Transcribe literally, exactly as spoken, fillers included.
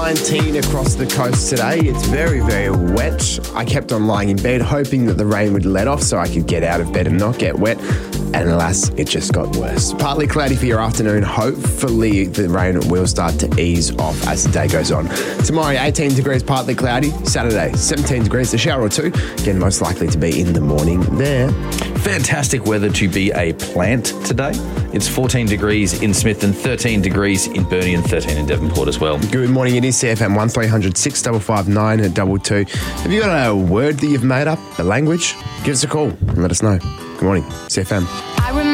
nineteen across the coast today. It's very, very wet. I kept on lying in bed hoping that the rain would let off so I could get out of bed and not get wet. And alas, it just got worse. Partly cloudy for your afternoon. Hopefully the rain will start to ease off as the day goes on. Tomorrow, eighteen degrees, partly cloudy. Saturday, seventeen degrees, a shower or two. Again, most likely to be in the morning there. Fantastic weather to be a plant today. It's fourteen degrees in Smith and thirteen degrees in Burnie and thirteen in Devonport as well. Good morning. It is C F M one three hundred six five five nine two two. Have you got a word that you've made up, a language? Give us a call and let us know. Good morning, C F M. I remember